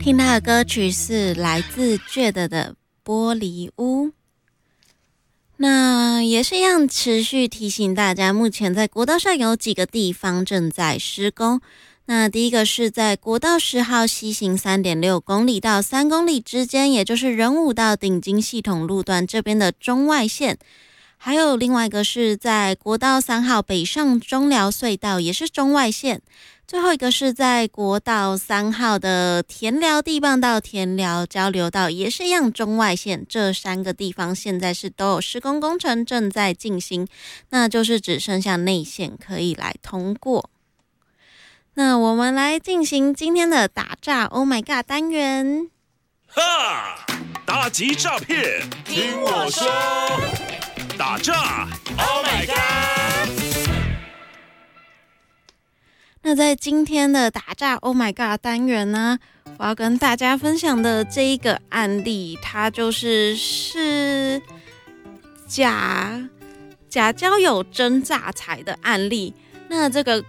听到的歌曲是来自 Jade 的玻璃屋。那也是一样，持续提醒大家，目前在国道上有几个地方正在施工。那第一个是在国道10号西行 3.6 公里到3公里之间，也就是仁武到顶金系统路段这边的中外线。还有另外一个是在国道3号北上中寮隧道，也是中外线。最后一个是在国道3号的田寮地磅到田寮交流道，也是一样中外线。这3个地方现在是都有施工工程正在进行，那就是只剩下内线可以来通过。那我们来进行今天的打诈 Oh my God 单元。 哈！打击诈骗，听我说。打诈 Oh my God！ 那在今天的打诈 Oh my God 单元呢，我要跟大家分享的这一个案例，它是假交友真诈财的案例。那这个